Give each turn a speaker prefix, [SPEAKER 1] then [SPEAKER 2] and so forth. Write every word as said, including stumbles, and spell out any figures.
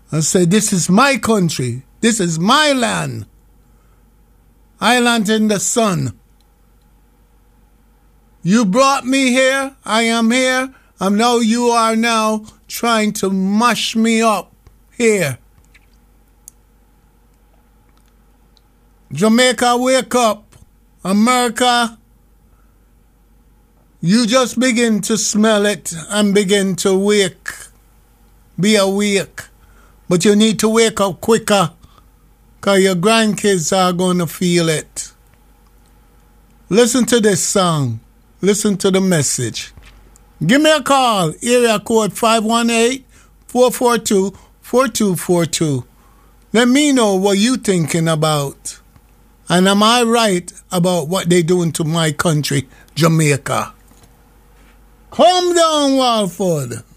[SPEAKER 1] and say, this is my country. This is my land. Island in the sun. You brought me here. I am here. And now you are now trying to mush me up here. Jamaica, wake up. America, you just begin to smell it and begin to wake. Be awake. But you need to wake up quicker, because your grandkids are going to feel it. Listen to this song. Listen to the message. Give me a call. Area code five one eight, four four two, four two four two. Let me know what you thinking about. And am I right about what they doing to my country, Jamaica? Calm down, Walford.